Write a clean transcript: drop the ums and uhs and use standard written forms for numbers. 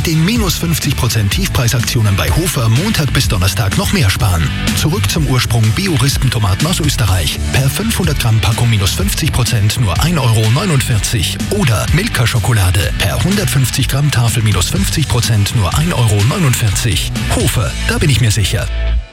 den minus 50% Tiefpreisaktionen bei Hofer Montag bis Donnerstag noch mehr sparen. Zurück zum Ursprung Bio-Rispentomaten aus Österreich. Per 500 Gramm Packung minus 50% nur 1,49 € oder Milka-Schokolade per 150 Gramm Tafel minus 50% nur 1,49 €. Hofer, da bin ich mir sicher.